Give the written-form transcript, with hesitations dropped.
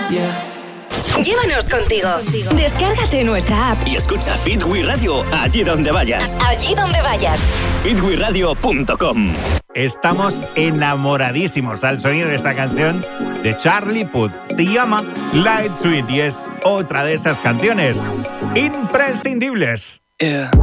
Llévanos contigo. Descárgate nuestra app y escucha Fit We Radio allí donde vayas. Allí donde vayas. fitweradio.com. Estamos enamoradísimos al sonido de esta canción de Charlie Puth. Se llama Light Sweet y es otra de esas canciones imprescindibles.